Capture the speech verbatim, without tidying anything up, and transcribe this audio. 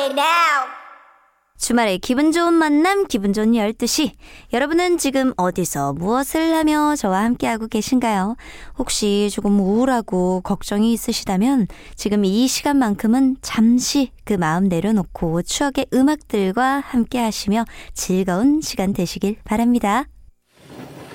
right now. 주말에 기분 좋은 만남, 기분 좋은 열두 시. 여러분은 지금 어디서 무엇을 하며 저와 함께하고 계신가요? 혹시 조금 우울하고 걱정이 있으시다면 지금 이 시간만큼은 잠시 그 마음 내려놓고 추억의 음악들과 함께 하시며 즐거운 시간 되시길 바랍니다.